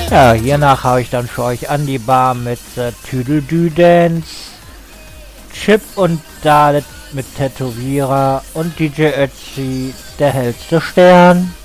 Ja, hiernach hau ich dann für euch an die Bar mit Tüdeldüdens, Chip und Dalet mit Tätowierer und DJ Ötzi, der hellste Stern.